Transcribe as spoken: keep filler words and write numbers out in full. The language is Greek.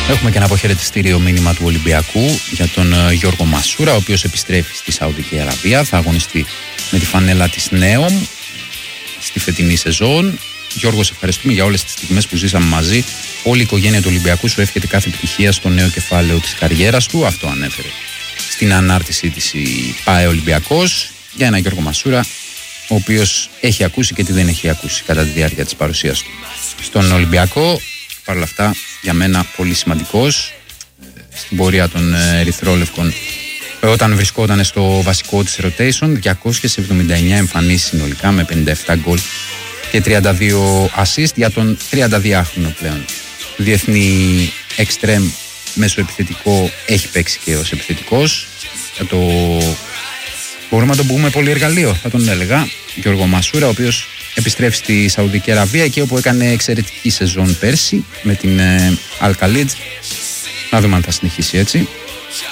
Έχουμε και ένα αποχαιρετιστήριο μήνυμα του Ολυμπιακού για τον Γιώργο Μασούρα, ο οποίος επιστρέφει στη Σαουδική Αραβία. Θα αγωνιστεί με τη φανέλα της Νέομ στη φετινή σεζόν. Γιώργο, σε ευχαριστούμε για όλες τις στιγμές που ζήσαμε μαζί. Όλη η οικογένεια του Ολυμπιακού σου εύχεται κάθε επιτυχία στο νέο κεφάλαιο της καριέρας του. Αυτό ανέφερε στην ανάρτησή της η ΠΑΕ Ολυμπιακός για έναν Γιώργο Μασούρα, ο οποίος έχει ακούσει και τι δεν έχει ακούσει κατά τη διάρκεια της παρουσίας του στον Ολυμπιακό. Παρ' όλα αυτά, για μένα πολύ σημαντικός στην πορεία των ερυθρόλευκων, όταν βρισκόταν στο βασικό της rotation. Διακόσιες εβδομήντα εννέα εμφανίσεις συνολικά με πενήντα επτά γκολ και τριάντα δύο assist για τον τριανταδυάχρονο πλέον διεθνή εξτρέμ μεσοεπιθετικό. Έχει παίξει και ως επιθετικός. Θα το... Μπορούμε να τον πούμε πολύ εργαλείο, θα τον έλεγα. Γιώργο Μασούρα, ο οποίος επιστρέφει στη Σαουδική Αραβία, εκεί όπου έκανε εξαιρετική σεζόν πέρσι με την Αλ Καλίτζ. Να δούμε αν θα συνεχίσει έτσι.